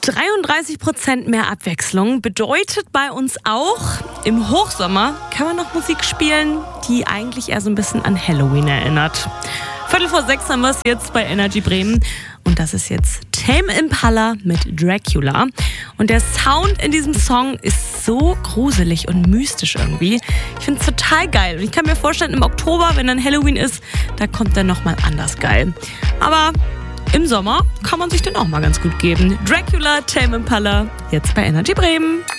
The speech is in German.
33% mehr Abwechslung bedeutet bei uns auch, im Hochsommer kann man noch Musik spielen, die eigentlich eher so ein bisschen an Halloween erinnert. 5:45 haben wir es jetzt bei Energy Bremen. Und das ist jetzt Tame Impala mit Dracula. Und der Sound in diesem Song ist so gruselig und mystisch irgendwie. Ich finde es total geil. Und ich kann mir vorstellen, im Oktober, wenn dann Halloween ist, da kommt der nochmal anders geil. Aber im Sommer kann man sich den auch mal ganz gut geben. Dracula, Tame Impala, jetzt bei Energy Bremen.